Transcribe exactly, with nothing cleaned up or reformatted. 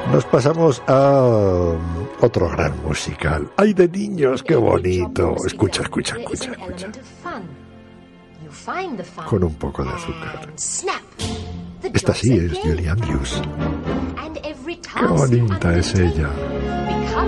Nos pasamos a otro gran musical. ¡Ay, de niños! ¡Qué bonito! Escucha, escucha, escucha, escucha. Con un poco de azúcar. Esta sí es Julie Andrews. ¡Qué bonita es ella!